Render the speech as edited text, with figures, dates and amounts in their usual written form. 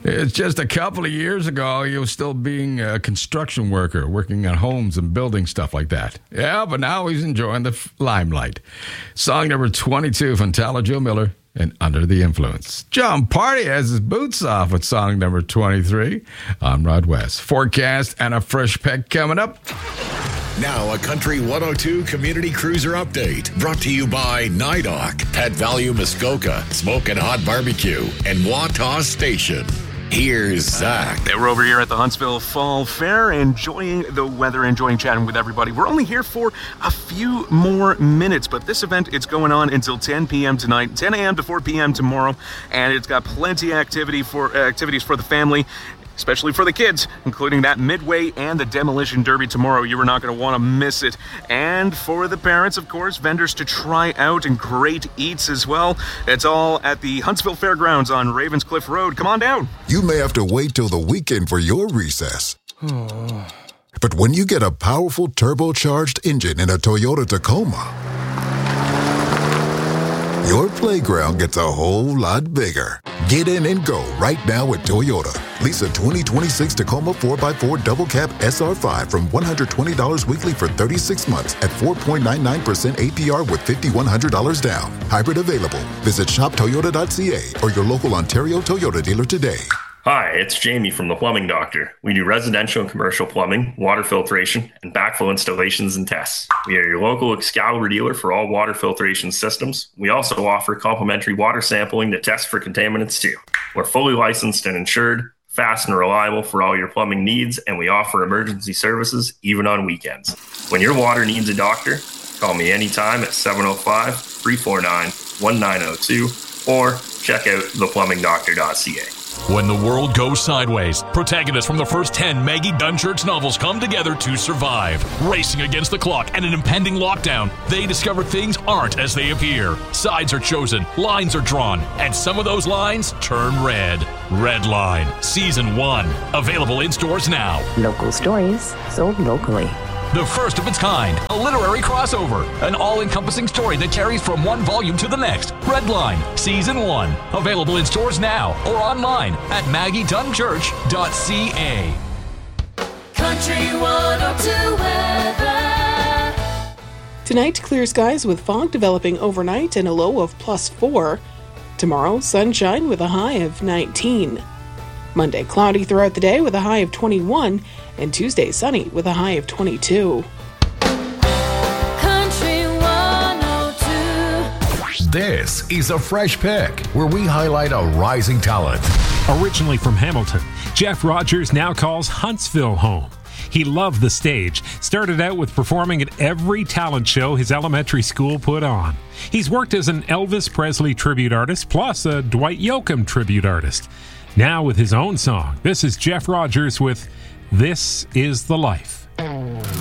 It's just a couple of years ago, he was still being a construction worker, working on homes and building stuff like that. Yeah, but now he's enjoying the limelight. Song number 22 from Tyler Joe Miller and Under the Influence. John Party has his boots off with song number 23 on Rod West. Forecast and a fresh peck coming up. Now a Country 102 Community Cruiser update brought to you by NIDOC, Pet Value Muskoka, Smokin' Hot Barbecue, and Wataw Station. Here's Zach. We're over here at the Huntsville Fall Fair, enjoying the weather, enjoying chatting with everybody. We're only here for a few more minutes, but this event, it's going on until 10 p.m. tonight, 10 a.m. to 4 p.m. tomorrow, and it's got plenty of activities for the family, especially for the kids, including that Midway and the Demolition Derby tomorrow. You are not going to want to miss it. And for the parents, of course, vendors to try out and great eats as well. It's all at the Huntsville Fairgrounds on Ravenscliff Road. Come on down. You may have to wait till the weekend for your recess. But when you get a powerful turbocharged engine in a Toyota Tacoma, your playground gets a whole lot bigger. Get in and go right now at Toyota. Lease a 2026 Tacoma 4x4 Double Cab SR5 from $120 weekly for 36 months at 4.99% APR with $5,100 down. Hybrid available. Visit shoptoyota.ca or your local Ontario Toyota dealer today. Hi, it's Jamie from The Plumbing Doctor. We do residential and commercial plumbing, water filtration, and backflow installations and tests. We are your local Excalibur dealer for all water filtration systems. We also offer complimentary water sampling to test for contaminants too. We're fully licensed and insured, fast and reliable for all your plumbing needs, and we offer emergency services even on weekends. When your water needs a doctor, call me anytime at 705-349-1902 or check out theplumbingdoctor.ca. When the world goes sideways, protagonists from the first 10 Maggie Dunchurch novels come together to survive. Racing against the clock and an impending lockdown, they discover things aren't as they appear. Sides are chosen, lines are drawn, and some of those lines turn red. Red Line, Season 1. Available in stores now. Local stories sold locally. The first of its kind, a literary crossover, an all-encompassing story that carries from one volume to the next. Red Line, Season 1, available in stores now or online at maggiedunchurch.ca. Country 102 weather. Tonight, clear skies with fog developing overnight and a low of +4. Tomorrow, sunshine with a high of 19. Monday, cloudy throughout the day with a high of 21, and Tuesday, sunny with a high of 22. Country 102. This is a Fresh Pick, where we highlight a rising talent. Originally from Hamilton, Jeff Rogers now calls Huntsville home. He loved the stage, started out with performing at every talent show his elementary school put on. He's worked as an Elvis Presley tribute artist, plus a Dwight Yoakam tribute artist. Now with his own song, this is Jeff Rogers with This Is the Life.